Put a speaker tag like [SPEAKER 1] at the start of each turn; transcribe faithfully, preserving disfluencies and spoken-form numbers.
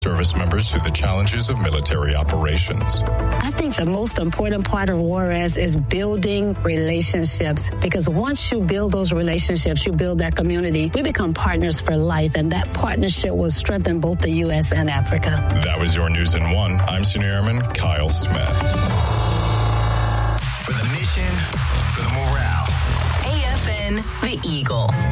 [SPEAKER 1] service members through the challenges of military operations.
[SPEAKER 2] I think the most important part of Juarez is building relationships, because once you build those relationships, you build that community, we become partners for life, and that partnership will strengthen both the U S and Africa.
[SPEAKER 1] That was your News in One. I'm Senior Airman Kyle Smith.
[SPEAKER 3] For the mission, for the morale.
[SPEAKER 4] A F N, The Eagle.